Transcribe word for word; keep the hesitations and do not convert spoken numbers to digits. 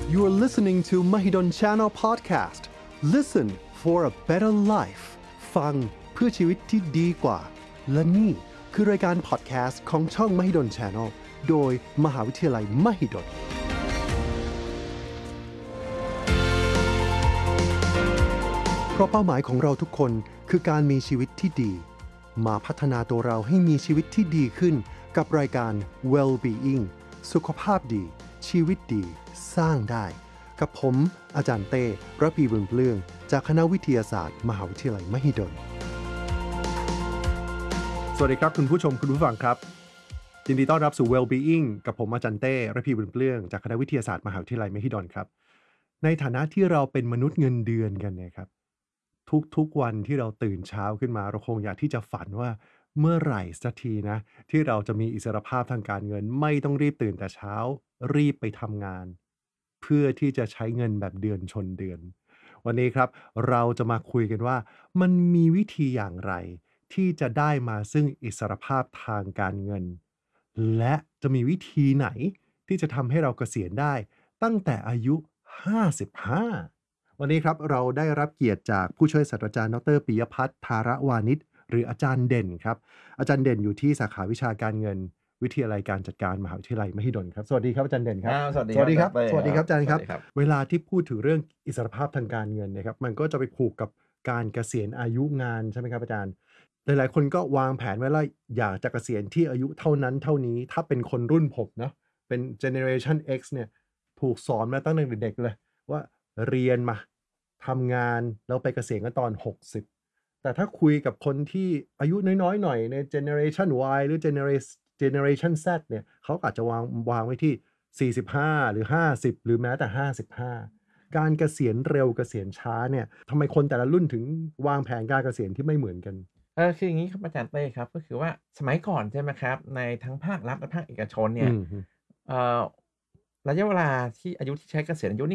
You are listening to Mahidol Channel Podcast. Listen for a better life. ฟังเพื่อชีวิตที่ดีกว่า และนี่คือรายการ podcast ของช่อง Mahidol Channel โดยมหาวิทยาลัย Mahidolเพราะเป้าหมายของเราทุกคนคือการมีชีวิตที่ดีมาพัฒนาตัวเราให้มีชีวิตที่ดีขึ้นกับรายการ Well-being สุขภาพดีชีวิตดีสร้างได้กับผมอาจารย์เต้ระพีบุญเปลื้องจากคณะวิทยาศาสตร์มหาวิทยาลัยมหิดลสวัสดีครับคุณผู้ชมคุณผู้ฟังครับยินดีต้อนรับสู่ Well-being กับผมอาจารย์เต้ระพีบุญเปลื้องจากคณะวิทยาศาสตร์มหาวิทยาลัยมหิดลครับในฐานะที่เราเป็นมนุษย์เงินเดือนกันนะครับทุกๆวันที่เราตื่นเช้าขึ้นมาเราคงอยากที่จะฝันว่าเมื่อไหร่สักทีนะที่เราจะมีอิสรภาพทางการเงินไม่ต้องรีบตื่นแต่เช้ารีบไปทำงานเพื่อที่จะใช้เงินแบบเดือนชนเดือนวันนี้ครับเราจะมาคุยกันว่ามันมีวิธีอย่างไรที่จะได้มาซึ่งอิสรภาพทางการเงินและจะมีวิธีไหนที่จะทำให้เราเกษียณได้ตั้งแต่อายุห้าสิบห้าวันนี้ครับเราได้รับเกียรติจากผู้ช่วยศาสตราจารย์ดรปิยพัฒน์ธารวานิชหรืออาจารย์เด่นครับอาจารย์เด่นอยู่ที่สาขาวิชาการเงินวิทยาลัยการจัดการมหาวิทยาลัยมหิดลครับสวัสดีครับอาจารย์เด่นครับสวัสดีครับสวัสดีครับอาจารย์ครับเวลาที่พูดถึงเรื่องอิสรภาพทางการเงินนะครับมันก็จะไปผูกกับการเกษียณอายุงานใช่ไหมครับอาจารย์หลายๆคนก็วางแผนไว้ว่าอยากจะเกษียณที่อายุเท่านั้นเท่านี้ถ้าเป็นคนรุ่นผมเนาะเป็น generation X เนี่ยถูกสอนมาตั้งแต่เด็กๆเลยว่าเรียนมาทำงานแล้วไปเกษียณกันตอนหกสิบแต่ถ้าคุยกับคนที่อายุน้อยๆหน่อยใน generation Y หรือ generation generation Z เนี่ยเขาอาจจะวางวางไว้ที่สี่สิบห้าหรือห้าสิบหรือแม้แต่ห้าสิบห้าการเกษียณเร็วเกษียณช้าเนี่ยทำไมคนแต่ละรุ่นถึงวางแผนการเกษียณที่ไม่เหมือนกันเออคืออย่างนี้ครับอาจารย์เต้ครับก็คือว่าสมัยก่อนใช่ไหมครับในทั้งภาครัฐและภาคเอกชนเนี่ยเอ่อระยะเวลาที่อายุที่ใช้เกษียณอายุ